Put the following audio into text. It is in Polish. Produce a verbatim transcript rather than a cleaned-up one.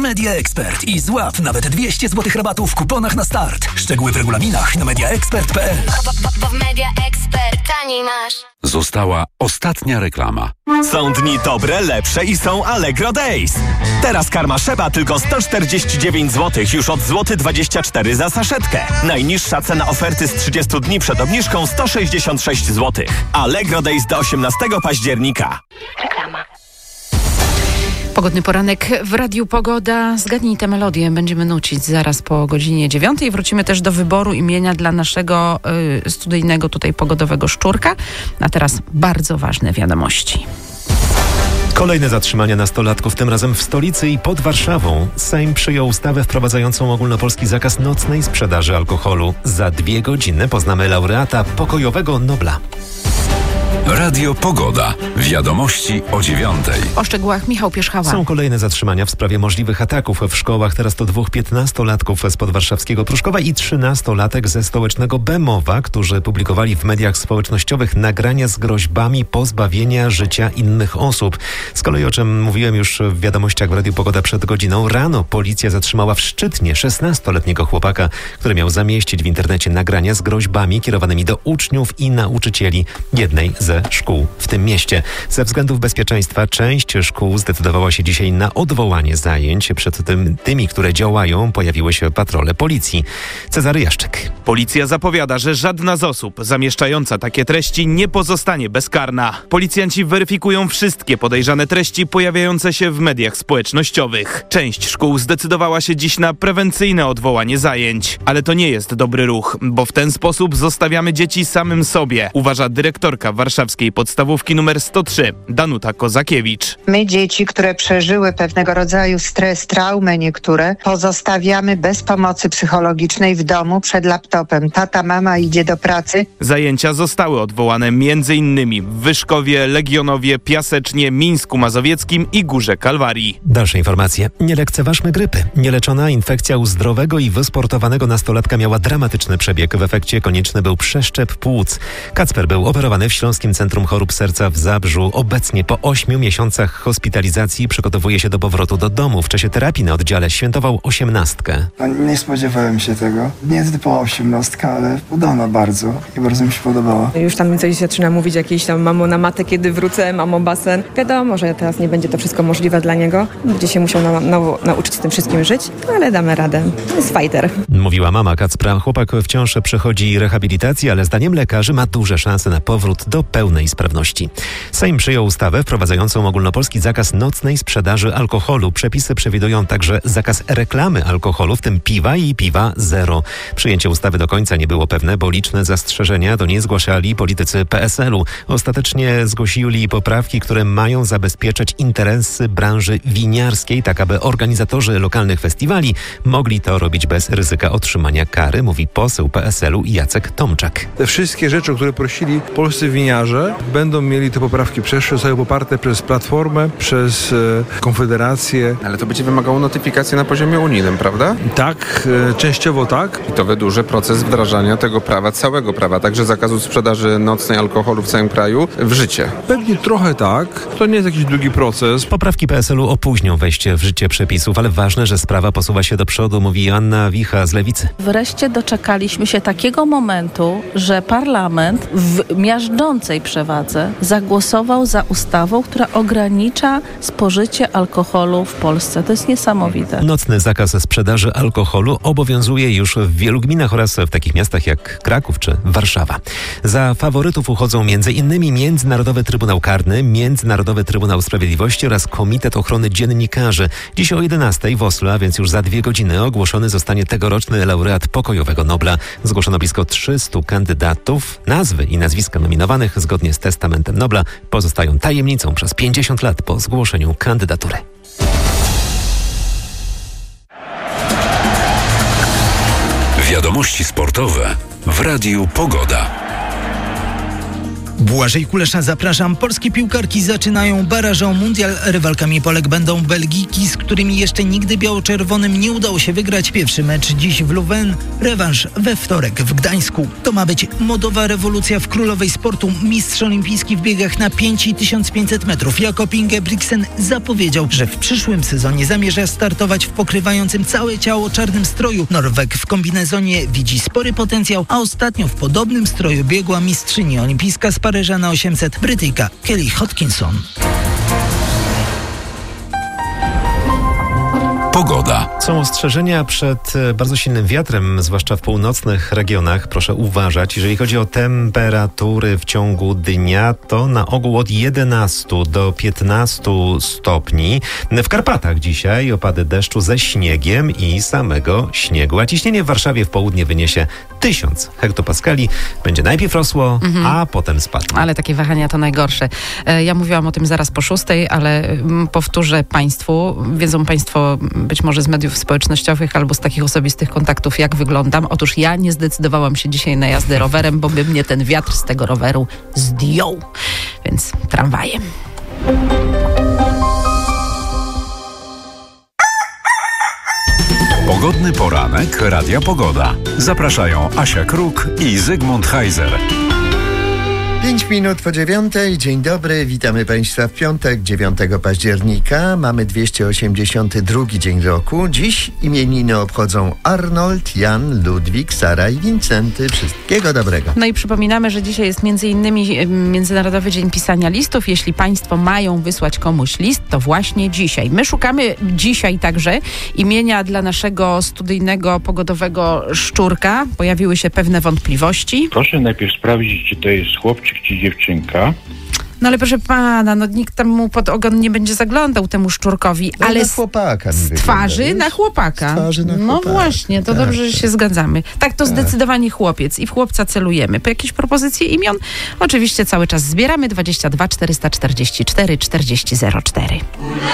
Media Expert i złap nawet dwieście złotych rabatu w kuponach na start. Szczegóły w regulaminach na media expert kropka p l. Bo w Media Expert taniej masz. Została ostatnia reklama. Są dni dobre, lepsze i są Allegro Days. Teraz karma Szeba tylko sto czterdzieści dziewięć złotych już od złoty dwadzieścia cztery za saszetkę. Najniższa cena oferty z trzydziestu dni przed obniżką sto sześćdziesiąt sześć złotych. Allegro Days do osiemnastego października. Reklama. Pogodny poranek w Radiu Pogoda. Zgadnij tę melodię. Będziemy nucić zaraz po godzinie dziewiątej. Wrócimy też do wyboru imienia dla naszego y, studyjnego tutaj pogodowego szczurka. A teraz bardzo ważne wiadomości. Kolejne zatrzymania nastolatków, tym razem w stolicy i pod Warszawą. Sejm przyjął ustawę wprowadzającą ogólnopolski zakaz nocnej sprzedaży alkoholu. Za dwie godziny poznamy laureata pokojowego Nobla. Radio Pogoda. Wiadomości o dziewiątej. O szczegółach Michał Pierzchała. Są kolejne zatrzymania w sprawie możliwych ataków w szkołach. Teraz to dwóch piętnastolatków spod warszawskiego Pruszkowa i trzynastolatek ze stołecznego Bemowa, którzy publikowali w mediach społecznościowych nagrania z groźbami pozbawienia życia innych osób. Z kolei, o czym mówiłem już w wiadomościach w Radiu Pogoda przed godziną, rano policja zatrzymała w Szczytnie szesnastoletniego chłopaka, który miał zamieścić w internecie nagrania z groźbami kierowanymi do uczniów i nauczycieli jednej ze szkół w tym mieście. Ze względów bezpieczeństwa część szkół zdecydowała się dzisiaj na odwołanie zajęć. Przed tym, tymi, które działają, pojawiły się patrole policji. Cezary Jaszczyk. Policja zapowiada, że żadna z osób zamieszczająca takie treści nie pozostanie bezkarna. Policjanci weryfikują wszystkie podejrzane treści pojawiające się w mediach społecznościowych. Część szkół zdecydowała się dziś na prewencyjne odwołanie zajęć. Ale to nie jest dobry ruch, bo w ten sposób zostawiamy dzieci samym sobie, uważa dyrektorka warszawskiej podstawówki numer sto trzy, Danuta Kozakiewicz. My dzieci, które przeżyły pewnego rodzaju stres, traumę niektóre, pozostawiamy bez pomocy psychologicznej w domu przed laptopem. Tata, mama idzie do pracy. Zajęcia zostały odwołane między innymi w Wyszkowie, Legionowie, Piasecznie, Mińsku Mazowieckim i Górze Kalwarii. Dalsze informacje. Nie lekceważmy grypy. Nieleczona infekcja u zdrowego i wysportowanego nastolatka miała dramatyczny przebieg. W efekcie konieczny był przeszczep płuc. Kacper był operowany w Śląskim Centrum Chorób Serca w Zabrzu. Obecnie po ośmiu miesiącach hospitalizacji przygotowuje się do powrotu do domu. W czasie terapii na oddziale świętował osiemnastkę. No, nie spodziewałem się tego. Nie jest typowa osiemnastka, ale udana bardzo i bardzo mi się podobała. Już tam coś zaczyna mówić jakieś tam mamo na matę, kiedy wrócę, mamo basen. Wiadomo, że teraz nie będzie to wszystko możliwe dla niego. Będzie się musiał na, na, nauczyć z tym wszystkim żyć, ale damy radę. To jest fighter. Mówiła mama Kacpra. Chłopak wciąż przechodzi rehabilitację, ale zdaniem lekarzy ma duże szanse na powrót do pełnej sprawności. Sejm przyjął ustawę wprowadzającą ogólnopolski zakaz nocnej sprzedaży alkoholu. Przepisy przewidują także zakaz reklamy alkoholu, w tym piwa i piwa zero. Przyjęcie ustawy do końca nie było pewne, bo liczne zastrzeżenia do niej zgłaszali politycy P S L u. Ostatecznie zgłosili poprawki, które mają zabezpieczać interesy branży winiarskiej, tak aby organizatorzy lokalnych festiwali mogli to robić bez ryzyka otrzymania kary, mówi poseł P S L u Jacek Tomczak. Te wszystkie rzeczy, o które prosili polscy winiarze, będą mieli te poprawki przeszłe, zostały poparte przez Platformę, przez e, Konfederację. Ale to będzie wymagało notyfikacji na poziomie unijnym, prawda? Tak, e, częściowo tak. I to wydłuży proces wdrażania tego prawa, całego prawa, także zakazu sprzedaży nocnej alkoholu w całym kraju w życie. Pewnie trochę tak. To nie jest jakiś długi proces. Poprawki P S L u opóźnią wejście w życie przepisów, ale ważne, że sprawa posuwa się do przodu, mówi Anna Wicha z Lewicy. Wreszcie doczekaliśmy się takiego momentu, że parlament w miażdżącej przewadze zagłosował za ustawą, która ogranicza spożycie alkoholu w Polsce. To jest niesamowite. Nocny zakaz sprzedaży alkoholu obowiązuje już w wielu gminach oraz w takich miastach jak Kraków czy Warszawa. Za faworytów uchodzą między innymi Międzynarodowy Trybunał Karny, Międzynarodowy Trybunał Sprawiedliwości oraz Komitet Ochrony Dziennikarzy. Dziś o jedenastej w Oslo, a więc już za dwie godziny, ogłoszony zostanie tegoroczny laureat pokojowego Nobla. Zgłoszono blisko trzystu kandydatów. Nazwy i nazwiska nominowanych zgodnie z testamentem Nobla pozostają tajemnicą przez pięćdziesiąt lat po zgłoszeniu kandydatury. Wiadomości sportowe w Radiu Pogoda. Błażej Kulesza, zapraszam. Polskie piłkarki zaczynają baraże o mundial. Rywalkami Polek będą Belgijki, z którymi jeszcze nigdy biało-czerwonym nie udało się wygrać. Pierwszy mecz dziś w Leuven, rewanż we wtorek w Gdańsku. To ma być modowa rewolucja w królowej sportu. Mistrz olimpijski w biegach na pięć i tysiąc pięćset metrów Jakob Ingebrigtsen zapowiedział, że w przyszłym sezonie zamierza startować w pokrywającym całe ciało czarnym stroju. Norweg w kombinezonie widzi spory potencjał, a ostatnio w podobnym stroju biegła mistrzyni olimpijska z Paryża na osiemset, Brytyjka Kelly Hodkinson. Pogoda. Są ostrzeżenia przed bardzo silnym wiatrem, zwłaszcza w północnych regionach. Proszę uważać. Jeżeli chodzi o temperatury w ciągu dnia, to na ogół od jedenastu do piętnastu stopni. W Karpatach dzisiaj opady deszczu ze śniegiem i samego śniegu. A ciśnienie w Warszawie w południe wyniesie tysiąc hektopaskali. Będzie najpierw rosło, mhm. a potem spadło. Ale takie wahania to najgorsze. Ja mówiłam o tym zaraz po szóstej, ale powtórzę Państwu. Wiedzą Państwo być może z mediów społecznościowych albo z takich osobistych kontaktów, jak wyglądam. Otóż ja nie zdecydowałam się dzisiaj na jazdę rowerem, bo by mnie ten wiatr z tego roweru zdjął. Więc tramwajem. Pogodny poranek Radia Pogoda. Zapraszają Asia Kruk i Zygmunt Heiser. Pięć minut po dziewiątej. Dzień dobry, witamy Państwa w piątek, dziewiątego października. Mamy dwieście osiemdziesiąty drugi dzień roku. Dziś imieniny obchodzą Arnold, Jan, Ludwik, Sara i Wincenty. Wszystkiego dobrego. No i przypominamy, że dzisiaj jest między innymi Międzynarodowy Dzień Pisania Listów. Jeśli Państwo mają wysłać komuś list, to właśnie dzisiaj. My szukamy dzisiaj także imienia dla naszego studyjnego, pogodowego szczurka. Pojawiły się pewne wątpliwości. Proszę najpierw sprawdzić, czy to jest chłopczyk czy dziewczynka. No ale proszę pana, no nikt tam mu pod ogon nie będzie zaglądał temu szczurkowi, no ale na chłopaka z, z twarzy wygląda, na chłopaka. Z twarzy na no chłopaka. właśnie, to tak, dobrze, że tak. się zgadzamy. Tak, to tak. zdecydowanie chłopiec i w chłopca celujemy. Po jakieś propozycje imion? Oczywiście cały czas zbieramy. dwadzieścia dwa czterysta czterdzieści cztery czterdzieści zero cztery.